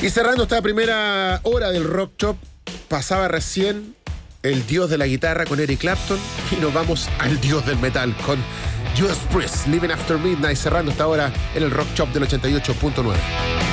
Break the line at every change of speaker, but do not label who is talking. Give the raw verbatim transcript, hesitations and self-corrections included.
Y cerrando esta primera hora del Rock Shop, pasaba recién el dios de la guitarra con Eric Clapton y nos vamos al dios del metal con Judas Priest, Living After Midnight, cerrando esta hora en el Rock Shop del ochenta y ocho punto nueve.